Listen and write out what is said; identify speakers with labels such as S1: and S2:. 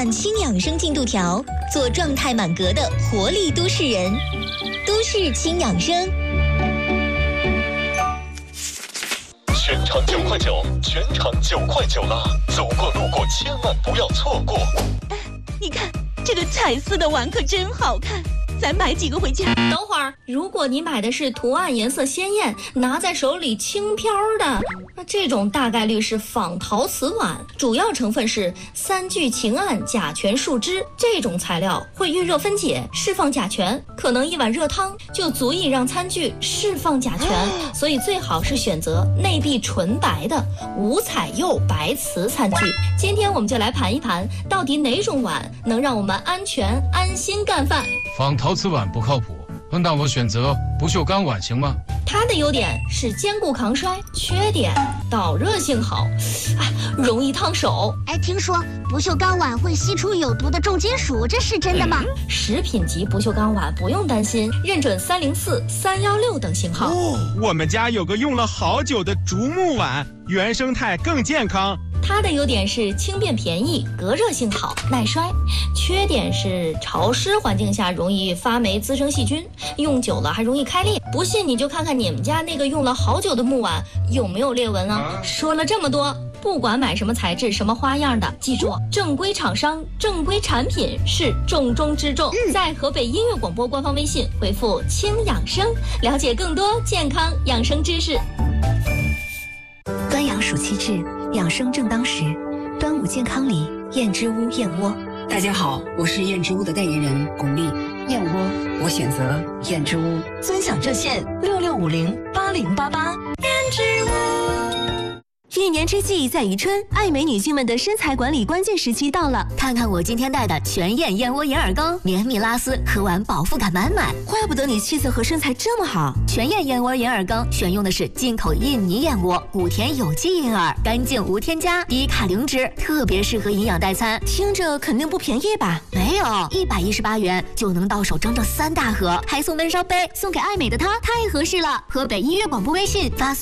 S1: 看轻养生进度条，做状态满格的活力都市人。都市轻养生。
S2: 全场9块9，全场9块9了，走过路过千万不要错过。
S3: 你看这个彩色的碗可真好看，咱买几个回家。
S4: 等会儿，如果你买的是图案颜色鲜艳，拿在手里轻飘的，那这种大概率是仿陶瓷碗，主要成分是3聚氰胺甲醛树脂，这种材料会遇热分解，释放甲醛，可能1碗热汤就足以让餐具释放甲醛，所以最好是选择内壁纯白的无彩釉白瓷餐具。今天我们就来盘一盘，到底哪种碗能让我们安全安心干饭。
S5: 仿陶瓷碗不靠谱，那我选择不锈钢碗行吗？
S4: 它的优点是坚固抗摔，缺点导热性好，容易烫手。
S6: 听说不锈钢碗会吸出有毒的重金属，这是真的吗？
S4: 食品级不锈钢碗不用担心，认准304、316等型号。
S7: 我们家有个用了好久的竹木碗，原生态更健康。
S4: 它的优点是轻便便宜，隔热性好，耐摔，缺点是潮湿环境下容易发霉滋生细菌，用久了还容易开裂。不信你就看看你们家那个用了好久的木碗有没有裂纹啊。说了这么多，不管买什么材质什么花样的，记住正规厂商正规产品是重中之重。在河北音乐广播官方微信回复轻养生，了解更多健康养生知识。
S1: 端阳暑期至，养生正当时。端午健康礼，燕之屋燕窝。
S8: 大家好，我是燕之屋的代言人巩俐。燕窝，我选择燕之屋。
S1: 尊享热线66508088。燕之屋。
S3: 一年之计在于春，爱美女性们的身材管理关键时期到了。
S9: 看看我今天带的全燕燕窝银耳羹，绵密拉丝，喝完饱腹感满满。
S3: 怪不得你气色和身材这么好。
S9: 全燕燕窝银耳羹选用的是进口印尼燕窝，谷田有机银耳，干净无添加，低卡零脂，特别适合营养代餐。
S3: 听着肯定不便宜吧？
S9: 没有，118元就能到手整整3大盒，还送温烧杯，送给爱美的她太合适了。河北音乐广播微信发送